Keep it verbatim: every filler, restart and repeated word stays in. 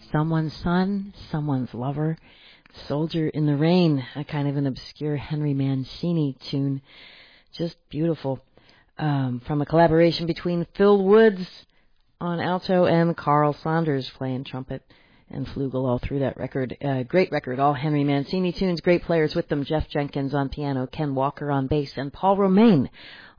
Someone's Son, Someone's Lover, Soldier in the Rain, a kind of an obscure Henry Mancini tune. Just beautiful. Um, from a collaboration between Phil Woods on alto and Carl Saunders playing trumpet and flugel all through that record. Uh, great record, all Henry Mancini tunes, great players with them. Jeff Jenkins on piano, Ken Walker on bass, and Paul Romaine